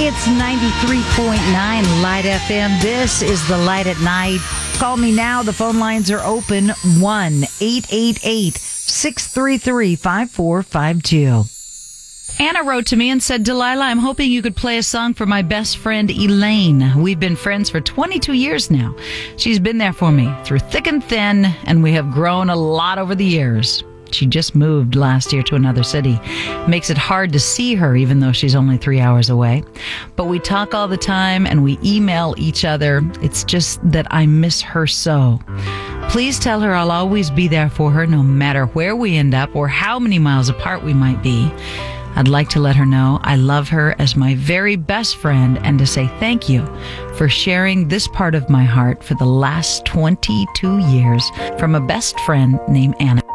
It's 93.9 Light FM. This is the Light at Night. Call me now. The phone lines are open. 1-888-633-5452. Anna wrote to me and said, Delilah, I'm hoping you could play a song for my best friend, Elaine. We've been friends for 22 years now. She's been there for me through thick and thin, and we have grown a lot over the years. She just moved last year to another city. Makes it hard to see her, even though she's only 3 hours away. But we talk all the time and we email each other. It's just that I miss her so. Please tell her I'll always be there for her, no matter where we end up or how many miles apart we might be. I'd like to let her know I love her as my very best friend and to say thank you for sharing this part of my heart for the last 22 years from a best friend named Anna.